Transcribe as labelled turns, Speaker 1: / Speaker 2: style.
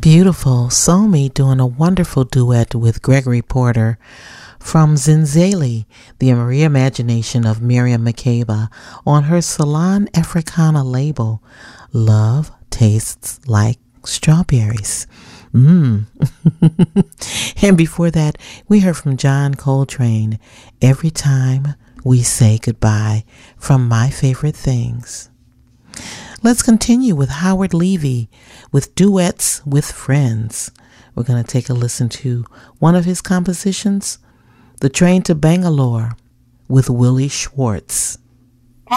Speaker 1: Beautiful. Somi doing a wonderful duet with Gregory Porter from Zinzali, the reimagination of Miriam Makeba on her Salon Africana label, Love Tastes Like Strawberries. And before that, we heard from John Coltrane, Every Time We Say Goodbye, from My Favorite Things. Let's continue with Howard Levy with Duets with Friends. We're going to take a listen to one of his compositions, The Train to Bangalore with Willie Schwartz.